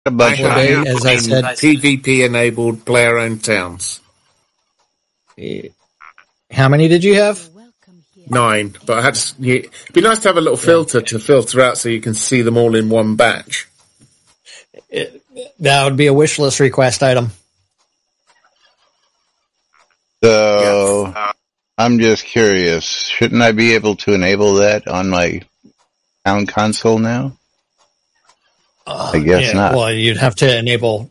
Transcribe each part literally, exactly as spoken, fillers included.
A bunch I of have them. as I said, PvP-enabled player-owned towns. How many did you have? Nine, but I had to, you, it'd be nice to have a little filter yeah. to filter out so you can see them all in one batch. It, that would be a wish list request item. So, yeah. I'm just curious. Shouldn't I be able to enable that on my town console now? Uh, I guess yeah, not. Well, you'd have to enable.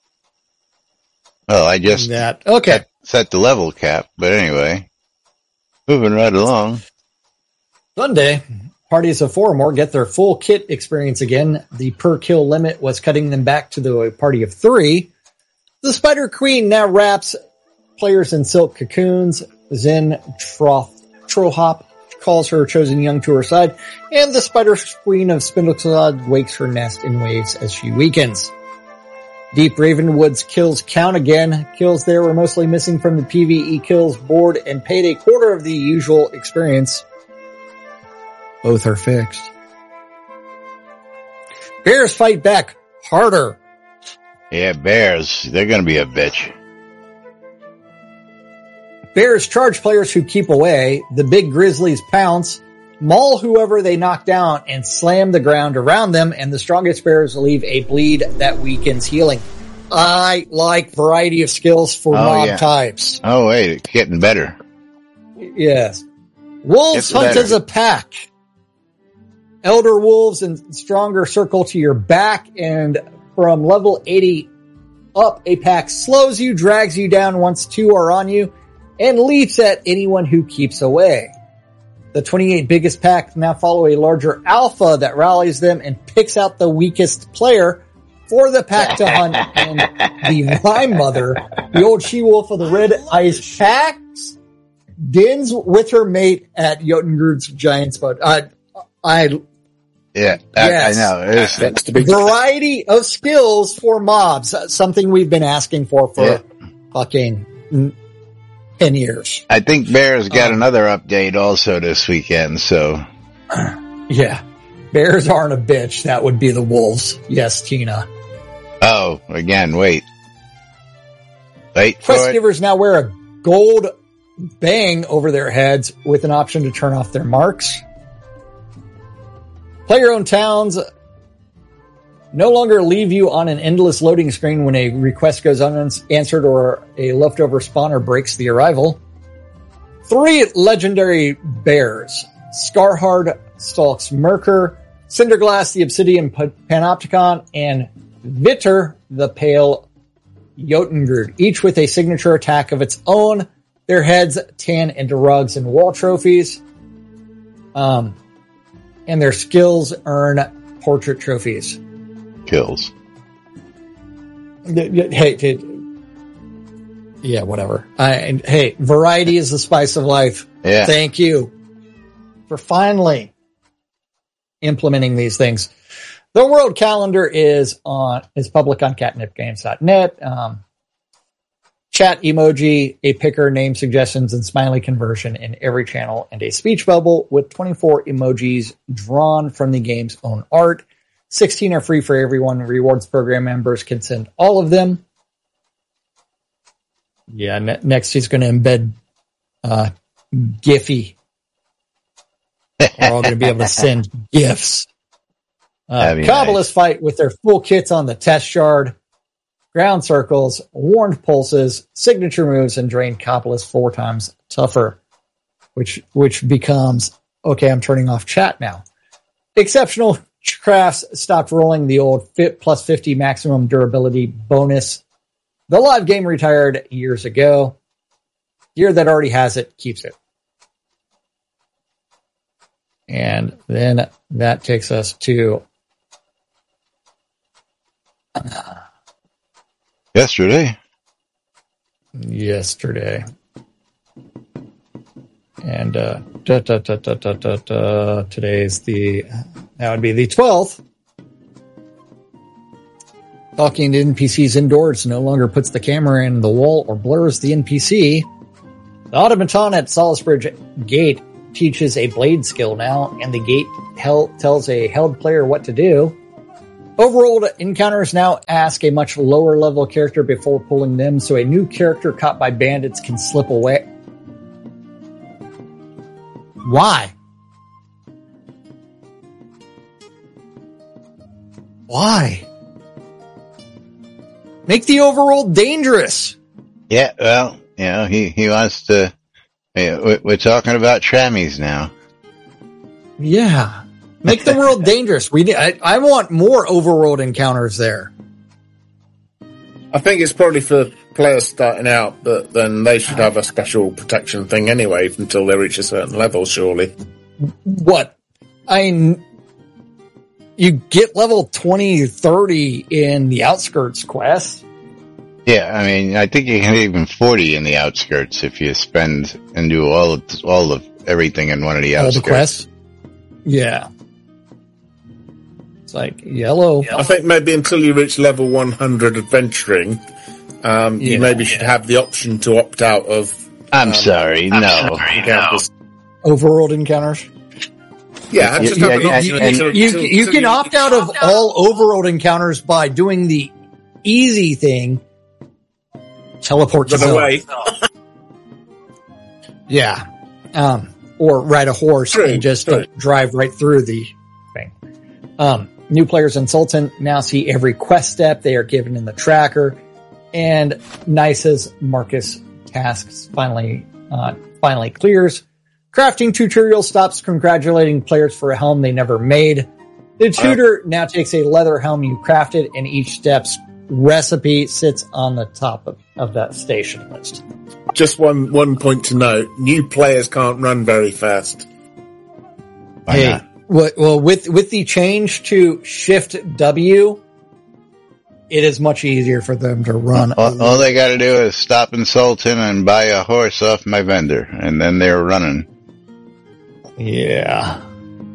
Oh, I just that. Okay. Set, set the level cap, but anyway, moving right along. Sunday, parties of four or more get their full kit experience again. The per kill limit was cutting them back to the party of three. The Spider Queen now wraps players in silk cocoons. Zen Troth, Trohop calls her chosen young to her side, and the Spider Queen of Spindleclad wakes her nest in waves as she weakens. Deep Ravenwood's kills count again. Kills there were mostly missing from the PvE kills board and paid a quarter of the usual experience. Both are fixed. Bears fight back harder. Yeah, bears. They're going to be a bitch. Bears charge players who keep away. The big grizzlies pounce, maul whoever they knock down, and slam the ground around them, and the strongest bears leave a bleed that weakens healing. I like variety of skills for oh, mob yeah. types. Oh, wait, it's getting better. Yes. Wolves hunt better. as a pack. Elder wolves and stronger circle to your back, and from level eighty up, a pack slows you, drags you down once two are on you, and leaps at anyone who keeps away. The twenty-eight biggest pack now follow a larger alpha that rallies them and picks out the weakest player for the pack to hunt. And the Rhyme Mother, the old she-wolf of the Red Ice Packs, dins with her mate at Jotungurd's giant spot. Uh, I, yeah, I, yes. I know. It is, That's the big variety of skills for mobs. Something we've been asking for for yeah. fucking ten years. I think Bears got um, another update also this weekend, so. Yeah. Bears aren't a bitch. That would be the wolves. Yes, Tina. Oh, again, wait. Wait for Quest it. givers now wear a gold bang over their heads with an option to turn off their marks. Player-owned towns no longer leave you on an endless loading screen when a request goes unanswered or a leftover spawner breaks the arrival. Three legendary bears. Scarhard stalks Merkur, Cinderglass the Obsidian Panopticon, and Vitter the Pale Jotungurd, each with a signature attack of its own. Their heads tan into rugs and wall trophies. Um, and their skills earn portrait trophies. Kills. Hey, hey, yeah, whatever. I, and, hey, variety is the spice of life. Yeah. Thank you for finally implementing these things. The world calendar is on is public on catnip games dot net. Um, chat emoji, a picker, name suggestions, and smiley conversion in every channel, and a speech bubble with twenty-four emojis drawn from the game's own art. sixteen are free for everyone. Rewards program members can send all of them. Yeah, ne- next he's going to embed uh, Giphy. We're all going to be able to send GIFs. Uh, Kabbalists nice. Fight with their full kits on the test shard, ground circles, warned pulses, signature moves, and drain Kabbalists four times tougher, which which becomes, okay, I'm turning off chat now. Exceptional crafts stopped rolling the old fit plus fifty maximum durability bonus. The live game retired years ago. Gear that already has it keeps it. And then that takes us to yesterday. Yesterday. And uh, da, da, da, da, da, da, da, today's the, that would be the twelfth. Talking to N P Cs indoors no longer puts the camera in the wall or blurs the N P C. The automaton at Salisbury Gate teaches a blade skill now, and the gate hel- tells a held player what to do. Overworld encounters now ask a much lower level character before pulling them, so a new character caught by bandits can slip away. Why? Why? Make the overworld dangerous. Yeah, well, you know, he, he wants to, we're talking about trammies now. Yeah. Make the world dangerous. We, I, I want more overworld encounters there. I think it's probably for players starting out, but then they should have a special protection thing anyway until they reach a certain level, surely. What? I You get level twenty, thirty in the Outskirts quest. Yeah, I mean, I think you can even forty in the Outskirts if you spend and do all of, all of everything in one of the all Outskirts. All the quests? Yeah. It's like yellow. I think maybe until you reach level one hundred adventuring, um, yeah, you maybe yeah. should have the option to opt out of... I'm um, sorry, I'm no. Sorry, no. Overworld encounters? Yeah, just you, have you, you, you, you, you, you can you, opt out of all overworld encounters by doing the easy thing. Teleport to away. Yeah. Um, or ride a horse true, and just uh, drive right through the thing. Um, new players in Sultan now see every quest step they are given in the tracker, and Nice's Marcus tasks finally, uh, finally clears. Crafting tutorial stops congratulating players for a helm they never made. The tutor now takes a leather helm you crafted, and each step's recipe sits on the top of, of that station list. Just one, one point to note. New players can't run very fast. Why hey, not? Well, well, with, with the change to Shift W, it is much easier for them to run. All, all they got to do is stop in Sultan and buy a horse off my vendor, and then they're running. Yeah.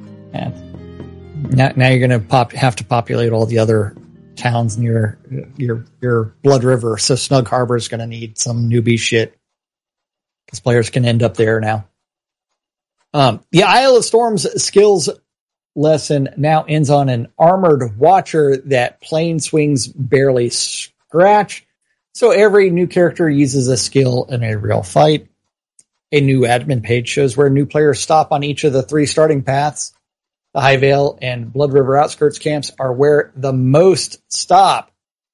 And now, now you're going to pop, have to populate all the other towns near your, your Blood River. So Snug Harbor is going to need some newbie shit because players can end up there now. Um, the Isle of Storms skills lesson now ends on an armored watcher that plane swings barely scratch. So every new character uses a skill in a real fight. A new admin page shows where new players stop on each of the three starting paths. The High Vale and Blood River Outskirts camps are where the most stop.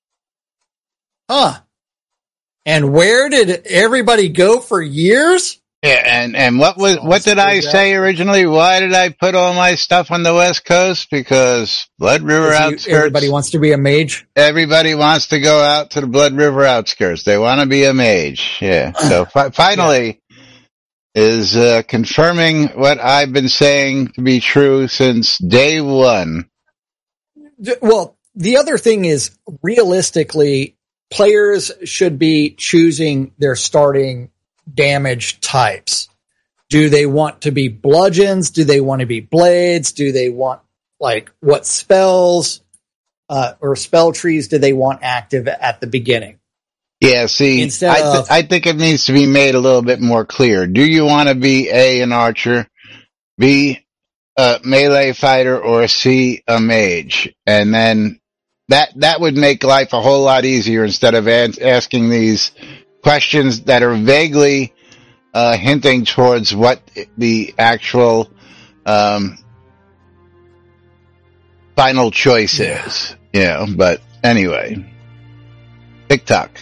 Huh. And where did everybody go for years? Yeah, and, and what was, what did I say originally? Why did I put all my stuff on the West Coast? Because Blood River Outskirts. Everybody wants to be a mage? Everybody wants to go out to the Blood River Outskirts. They want to be a mage. Yeah. So fi- finally yeah. is, uh, confirming what I've been saying to be true since day one. Well, the other thing is realistically, players should be choosing their starting damage types. Do they want to be bludgeons? Do they want to be blades? Do they want, like, what spells uh, or spell trees do they want active at the beginning? Yeah, see, Instead I, th- of, I think it needs to be made a little bit more clear. Do you want to be A, an archer, B, a melee fighter, or C, a mage? And then that that would make life a whole lot easier instead of a- asking these questions that are vaguely uh, hinting towards what the actual um, final choice yeah. is. You know, but anyway, TikTok.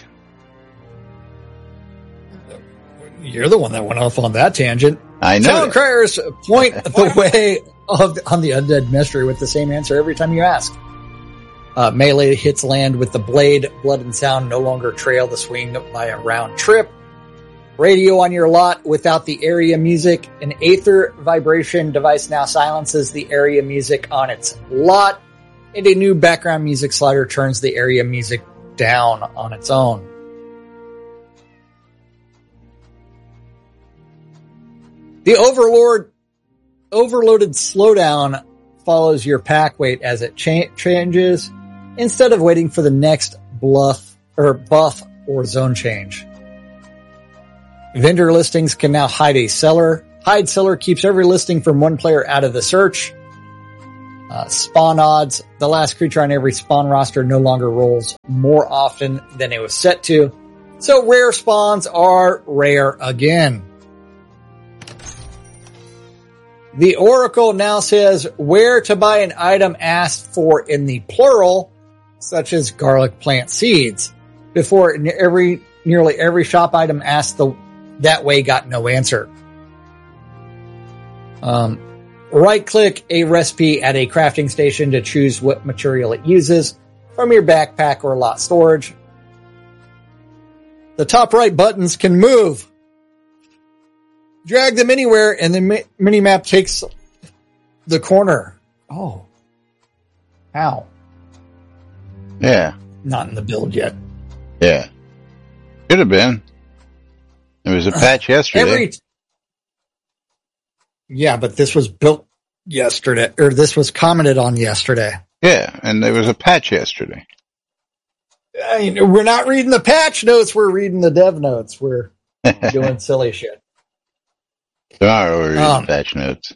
You're the one that went off on that tangent. I know. Town criers point the way of on the undead mystery with the same answer every time you ask. Uh, melee hits land with the blade. Blood and sound no longer trail the swing by a round trip. Radio on your lot without the area music. An Aether vibration device now silences the area music on its lot. And a new background music slider turns the area music down on its own. The Overlord overloaded slowdown follows your pack weight as it cha- changes instead of waiting for the next bluff or buff or zone change. Vendor listings can now hide a seller. Hide seller keeps every listing from one player out of the search. Uh, spawn odds. The last creature on every spawn roster no longer rolls more often than it was set to. So rare spawns are rare again. The Oracle now says where to buy an item asked for in the plural, such as garlic plant seeds. Before, every nearly every shop item asked the that way got no answer. Um, right-click a recipe at a crafting station to choose what material it uses from your backpack or lot storage. The top right buttons can move. Drag them anywhere, and the mi- mini-map takes the corner. Oh. How? Yeah. Not in the build yet. Yeah. Could have been. There was a patch yesterday. Every t- yeah, but this was built yesterday, or this was commented on yesterday. Yeah, and there was a patch yesterday. I mean, we're not reading the patch notes, we're reading the dev notes. We're doing silly shit. Tomorrow we read um, the patch notes.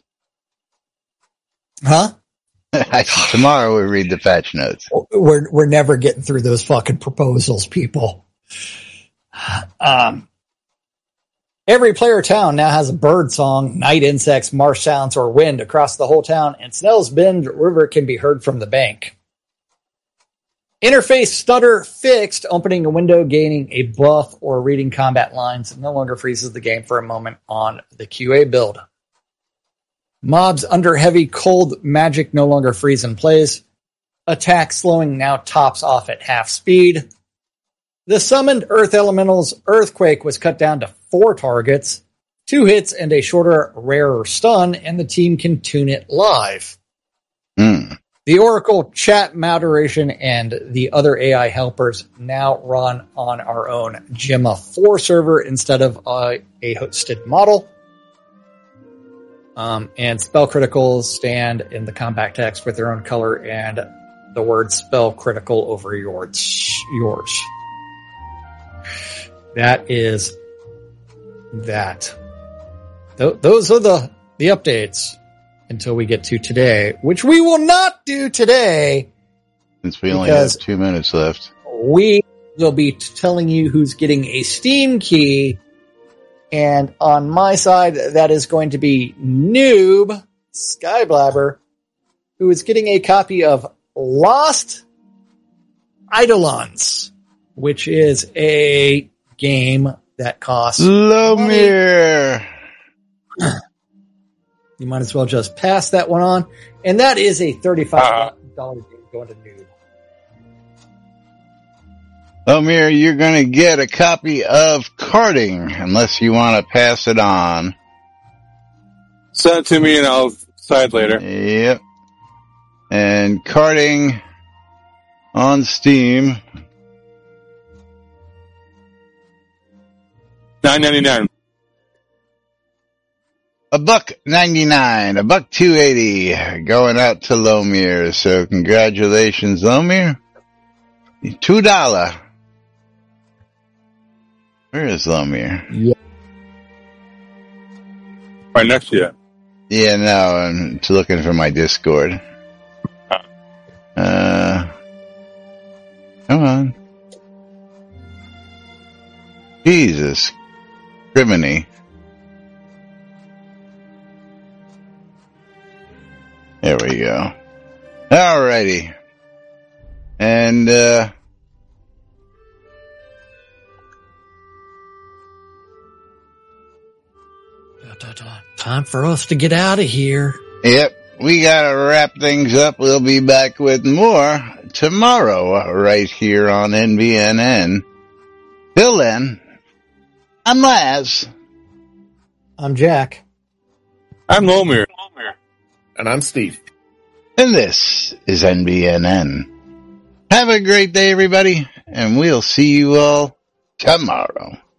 Huh? Tomorrow we read the patch notes. We're we're never getting through those fucking proposals, people. Um, every player town now has a bird song, night insects, marsh sounds, or wind across the whole town, and Snell's Bend River can be heard from the bank. Interface stutter fixed. Opening a window, gaining a buff, or reading combat lines no longer freezes the game for a moment on the Q A build. Mobs under heavy cold magic no longer freeze in place. Attack slowing now tops off at half speed. The summoned Earth Elemental's Earthquake was cut down to four targets, two hits and a shorter, rarer stun, and the team can tune it live. Mm. The Oracle chat moderation and the other A I helpers now run on our own Gemma four server instead of uh, a hosted model. Um, and spell criticals stand in the combat text with their own color and the word spell critical over yours. yours. That is that. Th- those are the, the updates until we get to today, which we will not do today. Since we only have two minutes left. We will be telling you who's getting a Steam key. And on my side, that is going to be Noob Skyblabber, who is getting a copy of Lost Eidolons, which is a game that costs Lomir. You might as well just pass that one on. And that is a thirty-five dollars uh, game going to Noob. Lomir, you're going to get a copy of Karting, unless you want to pass it on. Send it to me and I'll decide later. Yep. And Karting on Steam. nine ninety-nine. A buck ninety-nine, a buck two eighty, going out to Lomir. So congratulations, Lomir. Two dollar. Where is Lomir? Yeah. Right next to you. Yeah, no, I'm looking for my Discord. Uh, come on. Jesus. Criminy. There we go. Alrighty. And, uh, time for us to get out of here. Yep. We gotta wrap things up. We'll be back with more tomorrow right here on N V N N. Till then, I'm Laz. I'm Jack. I'm Lomir. And I'm Steve. And this is N V N N. Have a great day, everybody, and we'll see you all tomorrow.